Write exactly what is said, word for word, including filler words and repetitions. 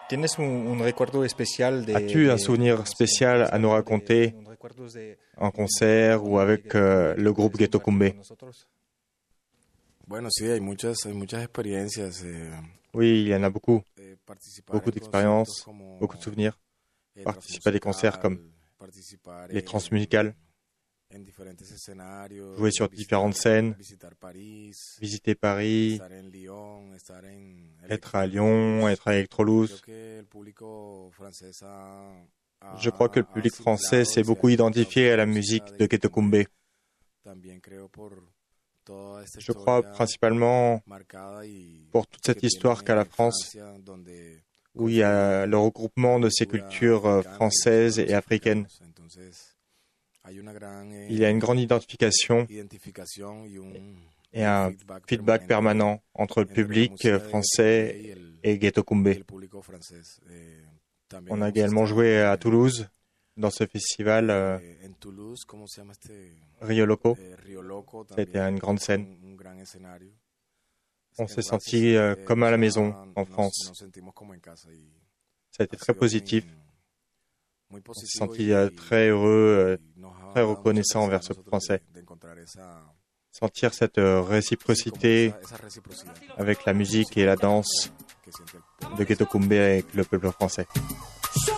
¿Tienes un, un recuerdo especial de, As-tu un de- souvenir spécial à nous raconter un recuerdos de- en concert ou avec euh, le groupe Ghetto Kumbé? Bueno, sí, hay muchas, hay muchas experiencias. Eh, Oui, il y en a beaucoup. eh, participar Beaucoup en d'expériences, conciertos como, beaucoup de souvenirs. eh, Participer à des concerts comme Transmusical, participar les en- transmusicales, en diferentes escenarios, jouer sur visitar- différentes scènes, visitar París, visiter Paris, estar en Lyon, estar en être à Lyon, être à Creo Electrolux. que el público francés a- a- Je crois que le ha public asimilado français y s'est se beaucoup ha identifié à la identificado con musique música de Ghetto Kumbé. También creo por toda esta Je crois historia principalement marcada y pour toute cette que histoire tiene qu'a la France, Francia, donde où il y a le regroupement de ces cultures euh, françaises et africaines. Entonces, hay una gran, eh, Il y a une grande identification identificación y un et un feedback feedback permanent entre le entre la public música de euh, Ghetto français Kumbé y el- et Ghetto y Kumbé. el público francés. Eh, también On a hemos également estado joué en- à Toulouse, dans ce festival euh, eh, en Toulouse, ¿cómo se llama este? Rio Loco. Eh, Rio Loco, Ça a été también, une grande scène. un, un gran escenario. On En s'est verdad, senti sí, euh, eh, comme à la o sea, maison en nos- France. nos sentimos como en casa y Ça a été ha très sido positif. muy- muy On s'est positivo senti y- euh, très heureux, euh, y nos ha très dado mucho reconnaissant placer a envers ce nosotros Français. de- de encontrar esa- sentir cette euh, sí, como réciprocité esa- esa reciprocidad avec la musique et la danse que siente el pueblo. de Ghetto Kumbé avec le peuple français.